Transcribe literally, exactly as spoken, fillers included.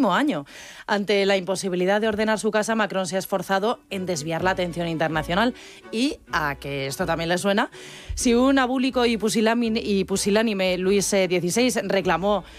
último año. Ante la imposibilidad de ordenar su casa, Macron se ha esforzado en desviar la atención internacional. Y, a que esto también le suena, si un abúlico y pusilánime, y pusilánime Luis dieciséis reclamó